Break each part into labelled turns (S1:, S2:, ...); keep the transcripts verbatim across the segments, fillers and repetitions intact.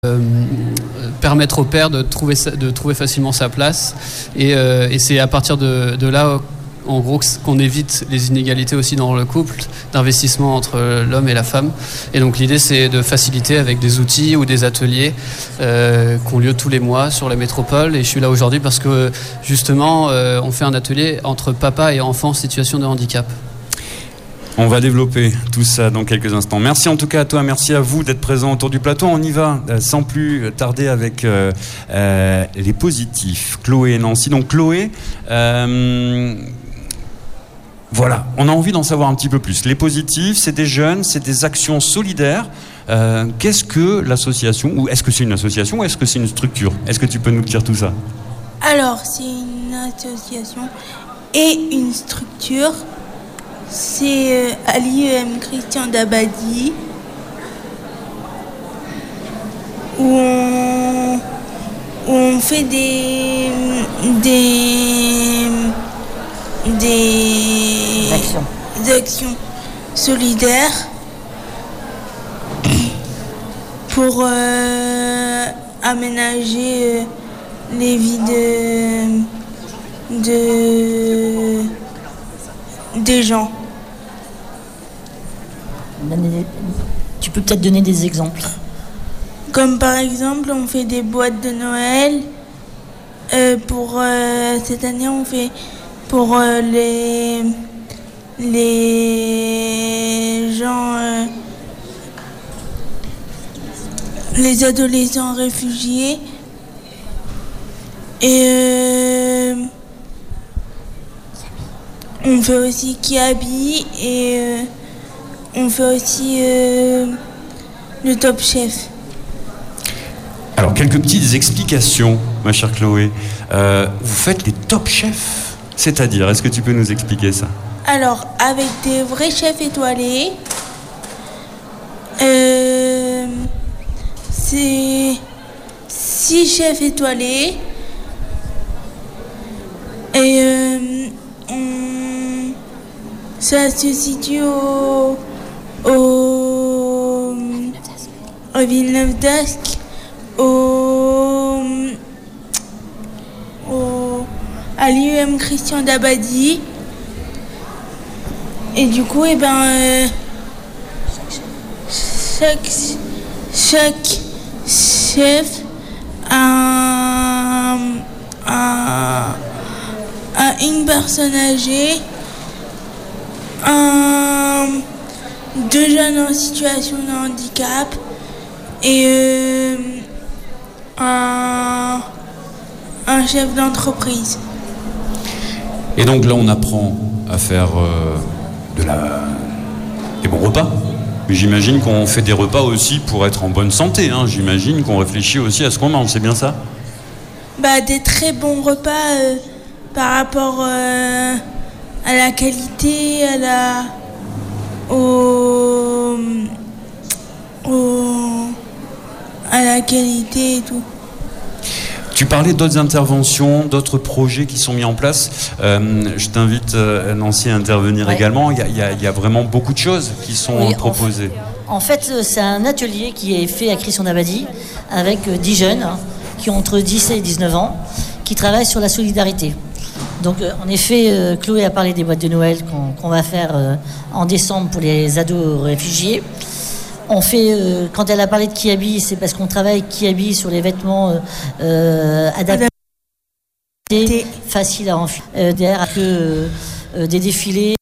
S1: Euh, permettre au père de trouver, de trouver facilement sa place et, euh, et c'est à partir de, de là en gros qu'on évite les inégalités aussi dans le couple d'investissement entre l'homme et la femme, et donc l'idée c'est de faciliter avec des outils ou des ateliers euh, qui ont lieu tous les mois sur la métropole, et je suis là aujourd'hui parce que justement euh, on fait un atelier entre papa et enfant en situation de handicap.
S2: On va développer tout ça dans quelques instants. Merci en tout cas à toi, merci à vous d'être présents autour du plateau. On y va euh, sans plus tarder avec euh, euh, les positifs, Chloé et Nancy. Donc Chloé, euh, voilà, on a envie d'en savoir un petit peu plus. Les positifs, c'est des jeunes, c'est des actions solidaires. Euh, qu'est-ce que l'association, ou est-ce que c'est une association ou est-ce que c'est une structure? Est-ce que tu peux nous dire tout ça?
S3: Alors, c'est une association et une structure. C'est euh, à l'I E M Christian Dabadi, où on, où on fait des des des
S4: actions,
S3: des actions solidaires pour euh, aménager euh, les vies de, de des gens.
S4: Tu peux peut-être donner des exemples.
S3: Comme par exemple, on fait des boîtes de Noël. Euh, pour euh, cette année, on fait pour euh, les les gens, euh, les adolescents réfugiés. Et euh, on fait aussi Kiabi et euh, on fait aussi euh, le Top Chef.
S2: Alors, quelques petites explications, ma chère Chloé. Euh, vous faites les Top Chefs, c'est-à-dire, est-ce que tu peux nous expliquer ça?
S3: Alors, avec des vrais chefs étoilés, euh, c'est six chefs étoilés et euh, on, ça se situe au, au, à Villeneuve d'Ascq, au, au, à l'I E M Christian Dabadi. Et du coup, eh ben, euh, chaque, chaque chef a, a, a une personne âgée, un, deux jeunes en situation de handicap et euh, un, un chef d'entreprise.
S2: Et donc là, on apprend à faire euh, de la... des bons repas. Mais j'imagine qu'on fait des repas aussi pour être en bonne santé. Hein. J'imagine qu'on réfléchit aussi à ce qu'on mange, c'est bien ça?
S3: Bah, des très bons repas euh, par rapport euh, à la qualité, à la... Au, au, à la qualité et tout.
S2: Tu parlais d'autres interventions, d'autres projets qui sont mis en place. Euh, je t'invite, euh, Nancy, à intervenir ouais. également. Il y, a, il, y a, il y a vraiment beaucoup de choses qui sont oui, proposées.
S4: En fait, c'est un atelier qui est fait à Christian Dabadi avec dix jeunes qui ont entre dix et dix-neuf ans, qui travaillent sur la solidarité. Donc, en effet, euh, Chloé a parlé des boîtes de Noël qu'on, qu'on va faire euh, en décembre pour les ados réfugiés. On fait, euh, quand elle a parlé de Kiabi, c'est parce qu'on travaille avec Kiabi sur les vêtements euh, adaptés, faciles à enfiler, euh, derrière que euh, des défilés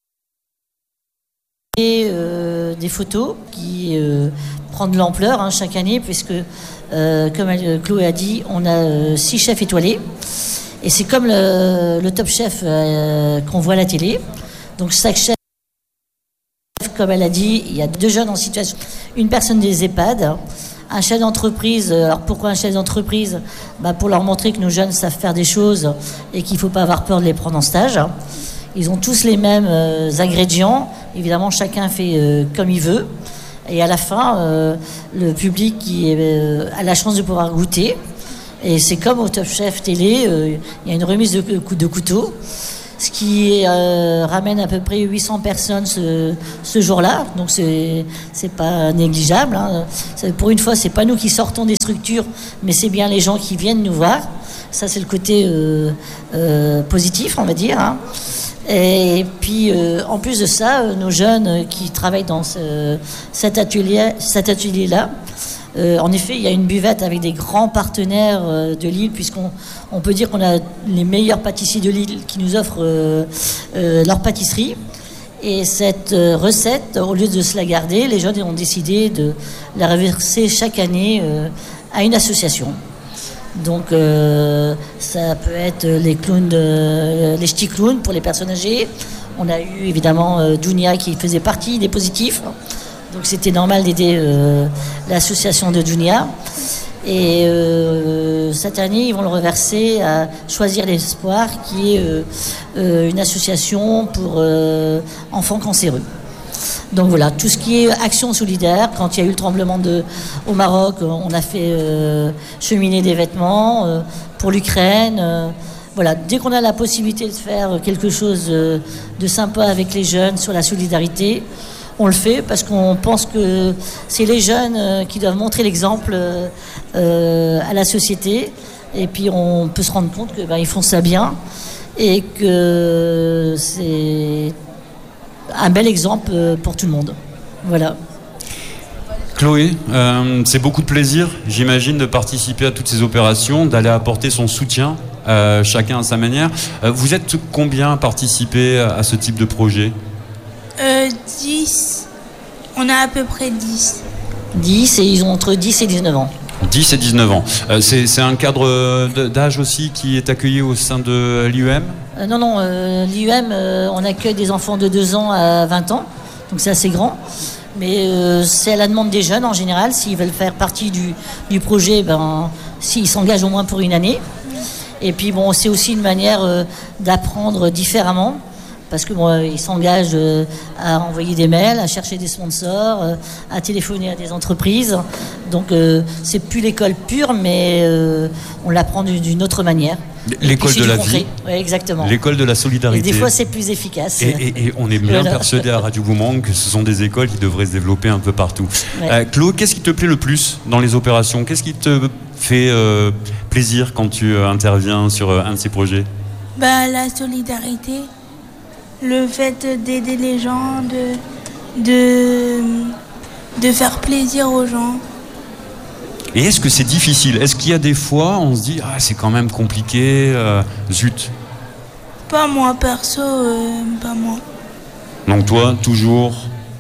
S4: et euh, des photos qui euh, prennent de l'ampleur hein, chaque année, puisque, euh, comme elle, Chloé a dit, on a euh, six chefs étoilés. Et c'est comme le, le Top Chef euh, qu'on voit à la télé. Donc chaque chef, comme elle a dit, il y a deux jeunes en situation. Une personne des EHPAD, un chef d'entreprise. Alors pourquoi un chef d'entreprise? Bah pour leur montrer que nos jeunes savent faire des choses et qu'il ne faut pas avoir peur de les prendre en stage. Ils ont tous les mêmes euh, ingrédients. Évidemment, chacun fait euh, comme il veut. Et à la fin, euh, le public qui euh, a la chance de pouvoir goûter. Et c'est comme au Top Chef télé, il euh, y a une remise de, de couteau. ce qui euh, ramène à peu près huit cents personnes ce, ce jour-là. Donc c'est c'est pas négligeable. Hein. C'est, pour une fois, c'est pas nous qui sortons des structures, mais c'est bien les gens qui viennent nous voir. Ça, c'est le côté euh, euh, positif, on va dire. Hein. Et puis, euh, en plus de ça, euh, nos jeunes qui travaillent dans ce, cet atelier, cet atelier-là, euh, en effet, il y a une buvette avec des grands partenaires euh, de Lille, puisqu'on on peut dire qu'on a les meilleurs pâtissiers de Lille qui nous offrent euh, euh, leur pâtisserie. Et cette euh, recette, au lieu de se la garder, les jeunes ont décidé de la reverser chaque année euh, à une association. Donc euh, ça peut être les clowns, de, les ch'tis clowns pour les personnes âgées. On a eu évidemment euh, Dunia qui faisait partie des positifs. Donc c'était normal d'aider euh, l'association de Dunia. Et euh, cette année, ils vont le reverser à Choisir l'Espoir, qui est euh, euh, une association pour euh, enfants cancéreux. Donc voilà, tout ce qui est action solidaire. Quand il y a eu le tremblement de, au Maroc, on a fait euh, cheminer des vêtements euh, pour l'Ukraine. Euh, voilà, dès qu'on a la possibilité de faire quelque chose euh, de sympa avec les jeunes sur la solidarité, on le fait parce qu'on pense que c'est les jeunes euh, qui doivent montrer l'exemple euh, à la société. Et puis on peut se rendre compte que ben, ils font ça bien et que c'est un bel exemple pour tout le monde. Voilà.
S2: Chloé, euh, c'est beaucoup de plaisir, j'imagine, de participer à toutes ces opérations, d'aller apporter son soutien, euh, chacun à sa manière. Euh, vous êtes combien à participer à ce type de projet ?
S3: euh, dix. On a à peu près dix.
S4: dix et ils ont entre dix et dix-neuf ans.
S2: dix et dix-neuf ans. Euh, c'est, c'est un cadre d'âge aussi qui est accueilli au sein de l'I U M ?
S4: euh, Non, non, euh, l'I U M, euh, on accueille des enfants de deux ans à vingt ans, donc c'est assez grand. Mais euh, c'est à la demande des jeunes en général. S'ils veulent faire partie du, du projet, ben, s'ils s'engagent au moins pour une année. Et puis bon, c'est aussi une manière euh, d'apprendre différemment. Parce que bon, ils s'engagent euh, à envoyer des mails, à chercher des sponsors, euh, à téléphoner à des entreprises. Donc euh, c'est plus l'école pure, mais euh, on l'apprend d'une, d'une autre manière.
S2: L'école de la vie.
S4: Oui, exactement.
S2: L'école de la solidarité.
S4: Et des fois, c'est plus efficace.
S2: Et, et, et on est bien voilà. persuadé à Radio Boomerang que ce sont des écoles qui devraient se développer un peu partout. Ouais. Euh, Claude, qu'est-ce qui te plaît le plus dans les opérations ? Qu'est-ce qui te fait euh, plaisir quand tu euh, interviens sur euh, un de ces projets ?
S3: Bah, la solidarité. Le fait d'aider les gens, de, de, de faire plaisir aux gens.
S2: Et est-ce que c'est difficile ? Est-ce qu'il y a des fois, on se dit, ah, c'est quand même compliqué, euh, zut ?
S3: Pas moi, perso, euh, pas moi.
S2: Donc toi, toujours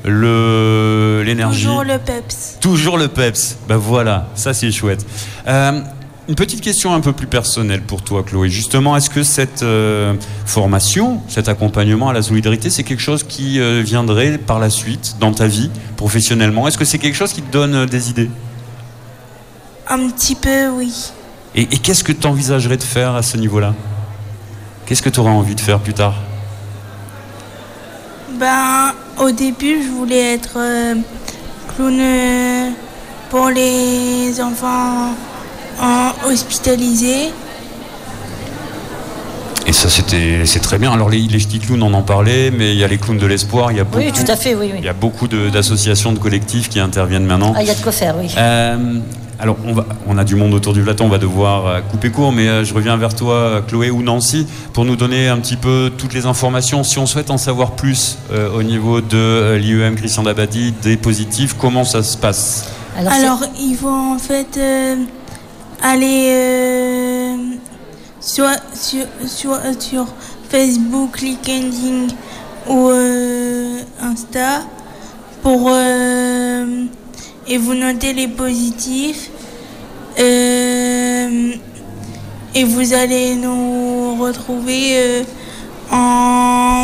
S2: le, l'énergie.
S3: Toujours le peps.
S2: Toujours le peps. Ben voilà, ça c'est chouette. Euh, Une petite question un peu plus personnelle pour toi, Chloé. Justement, est-ce que cette euh, formation, cet accompagnement à la solidarité, c'est quelque chose qui euh, viendrait par la suite dans ta vie, professionnellement ? Est-ce que c'est quelque chose qui te donne euh, des idées ?
S3: Un petit peu, oui.
S2: Et, et qu'est-ce que tu envisagerais de faire à ce niveau-là ? Qu'est-ce que tu aurais envie de faire plus tard ?
S3: Ben, au début, je voulais être euh, clown euh, pour les enfants hospitalisés.
S2: Et ça, c'était, c'est très bien. Alors, les, les ch'tis clowns, on en parlait, mais il y a les clowns de l'espoir. Il y a beaucoup,
S4: oui, tout à fait, oui, oui.
S2: Il y a beaucoup de, d'associations, de collectifs qui interviennent maintenant.
S4: Ah, il y a de quoi faire, oui.
S2: Euh, alors, on, va, on a du monde autour du plateau, on va devoir couper court, mais euh, je reviens vers toi, Chloé ou Nancy, pour nous donner un petit peu toutes les informations. Si on souhaite en savoir plus euh, au niveau de euh, l'I U M Christian Dabadi, des positifs, comment ça se passe ?
S3: Alors, Alors il faut en fait... Euh... Allez euh, sur, sur, sur, sur Facebook, LinkedIn ou euh, Insta pour, euh, et vous notez les positifs euh, et vous allez nous retrouver euh, en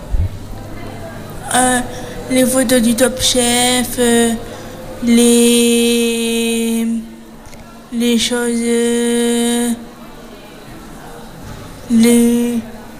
S3: euh, les photos du Top Chef, euh, les... les choses, euh, les,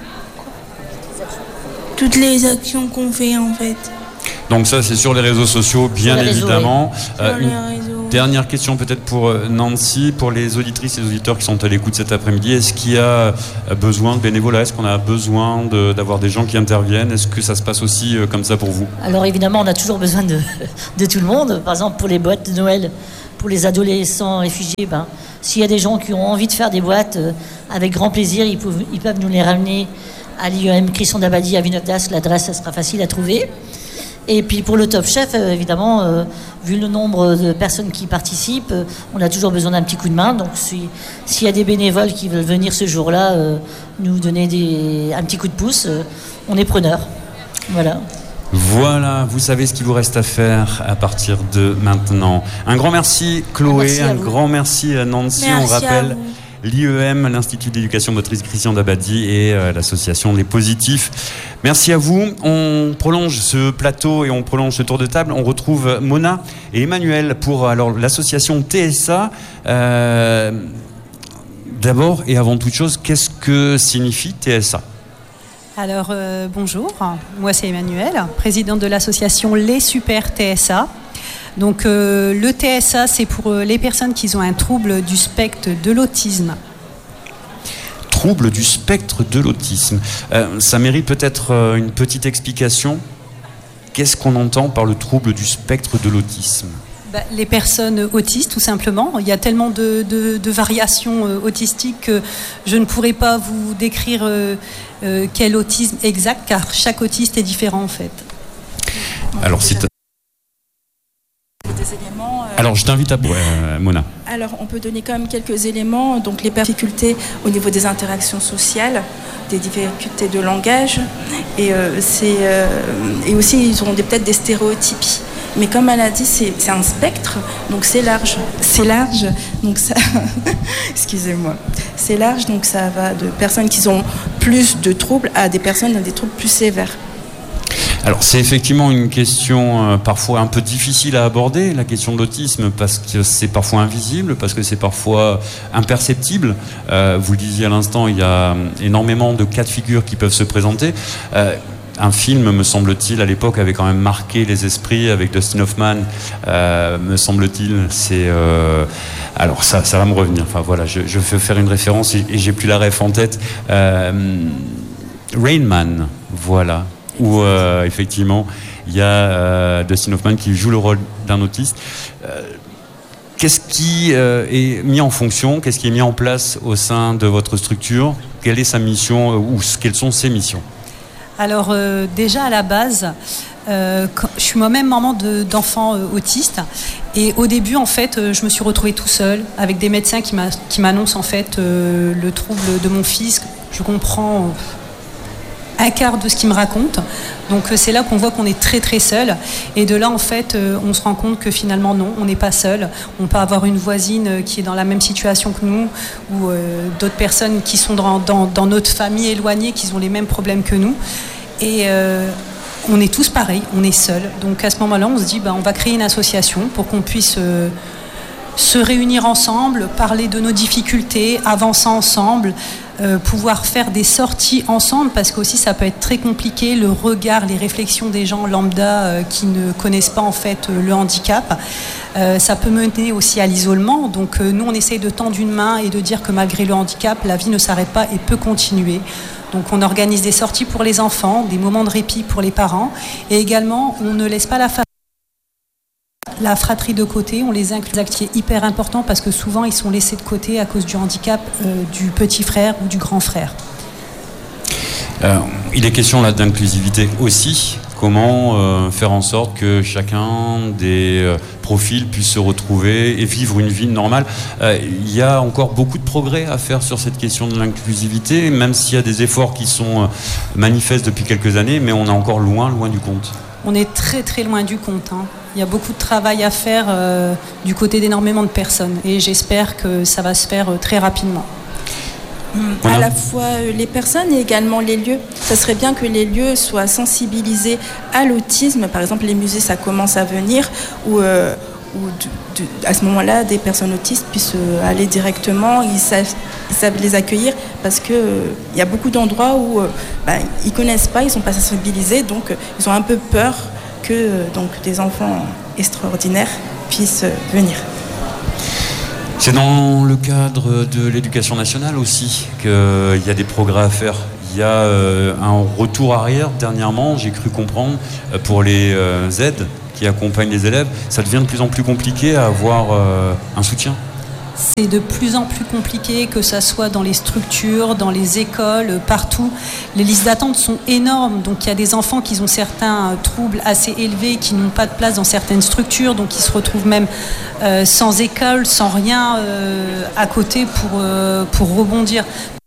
S3: toutes les actions qu'on fait en fait.
S2: Donc ça c'est sur les réseaux sociaux bien
S4: les
S2: évidemment.
S3: Réseaux, oui. euh, sur les réseaux.
S2: Dernière question peut-être pour Nancy, pour les auditrices et les auditeurs qui sont à l'écoute cet après-midi. Est-ce qu'il y a besoin de bénévolat? Est-ce qu'on a besoin de, d'avoir des gens qui interviennent? Est-ce que ça se passe aussi comme ça pour vous?
S4: Alors évidemment, on a toujours besoin de, de tout le monde. Par exemple, pour les boîtes de Noël, pour les adolescents réfugiés, ben, s'il y a des gens qui ont envie de faire des boîtes, euh, avec grand plaisir, ils peuvent, ils peuvent nous les ramener à l'I E M Christian d'Abadie à Villeneuve-d'Ascq. L'adresse, ça sera facile à trouver. Et puis pour le Top Chef, euh, évidemment, euh, vu le nombre de personnes qui participent, euh, on a toujours besoin d'un petit coup de main. Donc si, s'il y a des bénévoles qui veulent venir ce jour-là, euh, nous donner des, un petit coup de pouce, euh, on est preneurs. Voilà.
S2: Voilà, vous savez ce qu'il vous reste à faire à partir de maintenant. Un grand merci Chloé, merci un vous. grand merci à Nancy.
S3: Merci.
S2: On rappelle l'I E M, l'Institut d'éducation motrice Christian d'Abadie et euh, l'association Les Positifs. Merci à vous. On prolonge ce plateau et on prolonge ce tour de table. On retrouve Mona et Emmanuel pour alors l'association T S A. Euh, d'abord et avant toute chose, qu'est-ce que signifie T S A ?
S5: Alors euh, bonjour, moi c'est Emmanuel, présidente de l'association Les Super T S A. Donc euh, le T S A, c'est pour les personnes qui ont un trouble du spectre de l'autisme.
S2: Trouble du spectre de l'autisme. Euh, ça mérite peut-être euh, une petite explication. Qu'est-ce qu'on entend par le trouble du spectre de l'autisme ?
S5: Bah, les personnes autistes, tout simplement. Il y a tellement de, de, de variations euh, autistiques que je ne pourrais pas vous décrire euh, euh, quel autisme exact, car chaque autiste est différent en fait.
S2: Alors, c'est...
S6: Éléments, euh...
S2: Alors, je t'invite à euh, Mona.
S6: Alors, on peut donner quand même quelques éléments. Donc, les difficultés au niveau des interactions sociales, des difficultés de langage, et euh, c'est euh, et aussi ils auront des, peut-être des stéréotypies. Mais comme elle a dit, c'est, c'est un spectre, donc c'est large. C'est large, donc ça. Excusez-moi. C'est large, donc ça va de personnes qui ont plus de troubles à des personnes qui ont des troubles plus sévères.
S2: Alors c'est effectivement une question euh, parfois un peu difficile à aborder, la question de l'autisme, parce que c'est parfois invisible, parce que c'est parfois imperceptible. Euh, vous le disiez à l'instant, il y a énormément de cas de figure qui peuvent se présenter. Euh, un film, me semble-t-il, à l'époque avait quand même marqué les esprits avec Dustin Hoffman, euh, me semble-t-il. C'est euh, alors ça, ça va me revenir. Enfin voilà, je, je vais faire une référence et, et j'ai plus la ref en tête. Euh, Rain Man, voilà. Où euh, effectivement il y a euh, Dustin Hoffman qui joue le rôle d'un autiste. Euh, qu'est-ce qui euh, est mis en fonction, qu'est-ce qui est mis en place au sein de votre structure? Quelle est sa mission euh, ou quelles sont ses missions?
S5: Alors euh, déjà à la base, euh, quand, je suis moi-même maman de, d'enfants euh, autistes et au début en fait euh, je me suis retrouvée tout seule avec des médecins qui, m'a, qui m'annoncent en fait euh, le trouble de mon fils. Je comprends euh, un quart de ce qu'il me raconte, donc c'est là qu'on voit qu'on est très très seul et de là en fait on se rend compte que finalement non, on n'est pas seul. On peut avoir une voisine qui est dans la même situation que nous ou euh, d'autres personnes qui sont dans, dans, dans notre famille éloignée qui ont les mêmes problèmes que nous et euh, on est tous pareils, on est seuls. Donc à ce moment-là on se dit bah, on va créer une association pour qu'on puisse euh, se réunir ensemble, parler de nos difficultés, avancer ensemble, euh, pouvoir faire des sorties ensemble, parce qu'aussi ça peut être très compliqué, le regard, les réflexions des gens lambda euh, qui ne connaissent pas en fait euh, le handicap. Euh, ça peut mener aussi à l'isolement. Donc euh, nous on essaye de tendre une main et de dire que malgré le handicap, la vie ne s'arrête pas et peut continuer. Donc on organise des sorties pour les enfants, des moments de répit pour les parents, et également on ne laisse pas la famille la fratrie de côté, on les inclut. C'est hyper important parce que souvent ils sont laissés de côté à cause du handicap euh, du petit frère ou du grand frère.
S2: Euh, il est question là d'inclusivité aussi. Comment euh, faire en sorte que chacun des euh, profils puisse se retrouver et vivre une vie normale. Euh, il y a encore beaucoup de progrès à faire sur cette question de l'inclusivité, même s'il y a des efforts qui sont euh, manifestes depuis quelques années, mais on est encore loin, loin du compte.
S5: On est très très loin du compte. Hein. Il y a beaucoup de travail à faire euh, du côté d'énormément de personnes et j'espère que ça va se faire euh, très rapidement.
S6: À la fois les personnes et également les lieux. Ça serait bien que les lieux soient sensibilisés à l'autisme. Par exemple, les musées, ça commence à venir, où, euh, où de, de, à ce moment-là, des personnes autistes puissent euh, aller directement, ils savent, ils savent les accueillir, parce qu'il euh, y a beaucoup d'endroits où euh, bah, ils ne connaissent pas, ils ne sont pas sensibilisés, donc euh, ils ont un peu peur que euh, donc, des enfants extraordinaires puissent euh, venir.
S2: C'est dans le cadre de l'éducation nationale aussi qu'il y a des progrès à faire. Il y a euh, un retour arrière dernièrement, j'ai cru comprendre, pour les euh, aides qui accompagnent les élèves. Ça devient de plus en plus compliqué à avoir euh, un soutien.
S5: C'est de plus en plus compliqué, que ça soit dans les structures, dans les écoles, partout. Les listes d'attente sont énormes, donc il y a des enfants qui ont certains troubles assez élevés, qui n'ont pas de place dans certaines structures, donc ils se retrouvent même euh, sans école, sans rien euh, à côté pour, euh, pour rebondir.